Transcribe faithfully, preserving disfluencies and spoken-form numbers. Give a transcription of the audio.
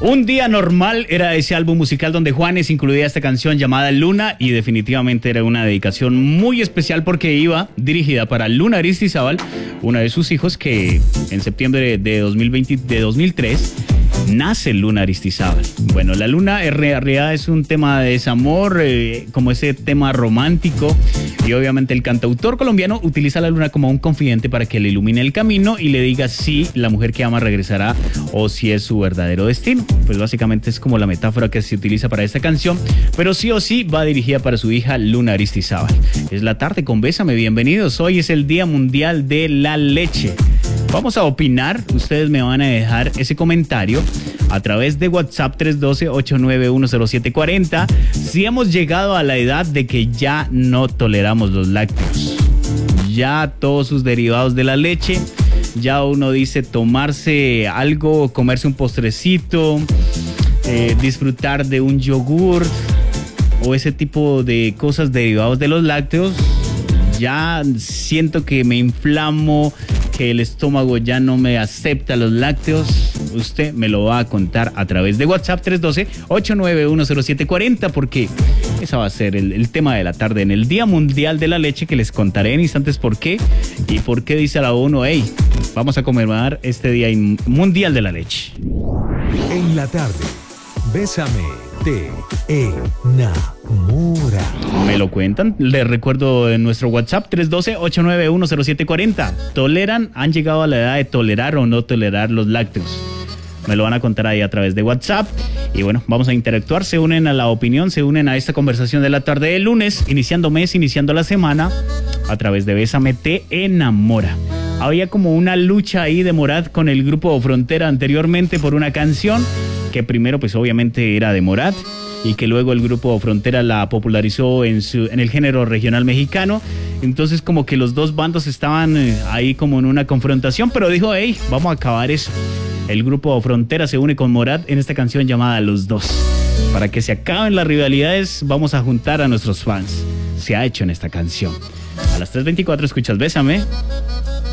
Un día normal era ese álbum musical donde Juanes incluía esta canción llamada Luna, y definitivamente era una dedicación muy especial porque iba dirigida para Luna Aristizábal, una de sus hijos que en septiembre de dos mil veinte, de dos mil tres nace Luna Aristizábal. Bueno, la luna en realidad es un tema de desamor, eh, como ese tema romántico, y obviamente el cantautor colombiano utiliza la luna como un confidente para que le ilumine el camino y le diga si la mujer que ama regresará o si es su verdadero destino. Pues básicamente es como la metáfora que se utiliza para esta canción, pero sí o sí va dirigida para su hija Luna Aristizábal. Es la tarde con Bésame, bienvenidos. Hoy es el Día Mundial de la Leche. Vamos a opinar, ustedes me van a dejar ese comentario a través de WhatsApp tres uno dos, ocho nueve uno, cero siete cuatro cero si hemos llegado a la edad de que ya no toleramos los lácteos, ya todos sus derivados de la leche, ya uno dice tomarse algo, comerse un postrecito, eh, disfrutar de un yogur o ese tipo de cosas derivados de los lácteos. Ya siento que me inflamo, que el estómago ya no me acepta los lácteos. Usted me lo va a contar a través de WhatsApp tres uno dos, ocho nueve uno, cero siete cuatro cero, porque ese va a ser el, el tema de la tarde en el Día Mundial de la Leche, que les contaré en instantes por qué y por qué dice la ONU, hey, vamos a conmemorar este Día Mundial de la Leche. En la tarde, Bésame, te enamora. Me lo cuentan, les recuerdo en nuestro WhatsApp tres uno dos, ocho nueve uno, cero siete cuatro cero. ¿Toleran, han llegado a la edad de tolerar o no tolerar los lácteos? Me lo van a contar ahí a través de WhatsApp. Y bueno, vamos a interactuar, se unen a la opinión, se unen a esta conversación de la tarde de lunes, iniciando mes, iniciando la semana, a través de Bésame, te enamora. Había como una lucha ahí de Morat con el grupo Frontera anteriormente por una canción que primero pues obviamente era de Morat y que luego el grupo Frontera la popularizó en, su, en el género regional mexicano. Entonces como que los dos bandos estaban eh, ahí como en una confrontación, pero dijo, hey, vamos a acabar eso. El grupo Frontera se une con Morat en esta canción llamada Los Dos. Para que se acaben las rivalidades, vamos a juntar a nuestros fans. Se ha hecho en esta canción. A las tres veinticuatro escuchas Bésame.